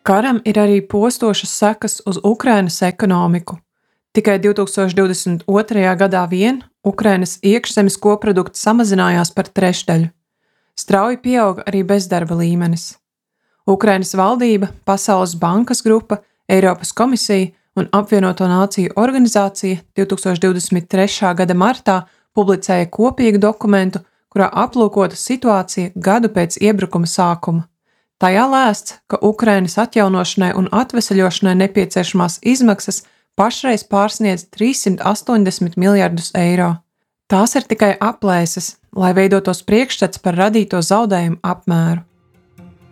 Karam ir arī postošas sekas uz Ukrainas ekonomiku. Tikai 2022. gadā vien Ukrainas iekšzemes koprodukts samazinājās par trešdaļu. Strauji pieauga arī bezdarba līmenis. Ukrainas valdība, Pasaules bankas grupa, Eiropas komisija un Apvienoto Nāciju organizācija 2023. gada martā publicēja kopīgu dokumentu, kurā aplūkota situācija gadu pēc iebrukuma sākuma. Tajā lēsts, ka Ukrainas atjaunošanai un atveseļošanai nepieciešamās izmaksas pašreiz pārsniedz 380 miljardus eiro. Tās ir tikai aplēses, lai veidotos priekšstats par radīto zaudējumu apmēru.